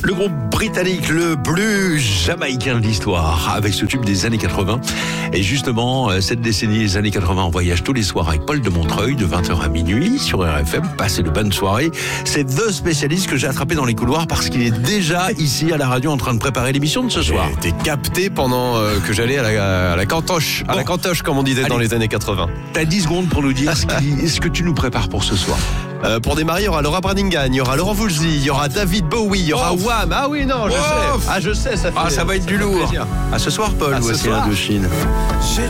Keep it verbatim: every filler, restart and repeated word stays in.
Le groupe britannique le plus jamaïcain de l'histoire, avec ce tube des années quatre-vingts. Et justement, cette décennie des années quatre-vingts, on voyage tous les soirs avec Paul de Montreuil, de vingt heures à minuit, sur R F M. Passez de bonnes soirées. C'est The Spécialiste que j'ai attrapé dans les couloirs parce qu'il est déjà ici à la radio en train de préparer l'émission de ce soir. J'ai été capté pendant euh, que j'allais à la, à la cantoche, à Bon. la cantoche comme on disait Allez. dans les années quatre-vingts. T'as dix secondes pour nous dire ce, qui, ce que tu nous prépares pour ce soir. Euh, pour démarrer, il y aura Laura Branigan, il y aura Laurent Voulzy, il y aura David Bowie, il y aura Oh. Wham. Ah oui, non, je Oh. sais. Ah, je sais, ça fait Ah, ça va être du fait lourd. plaisir. À ce soir, Paul, À ce voici soir. l'Indochine.